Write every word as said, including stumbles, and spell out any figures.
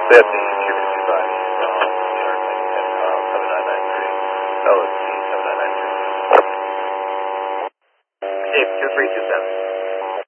That's the two fifty five. seven nine nine three. L S T seven nine nine three. Dave two three two seven.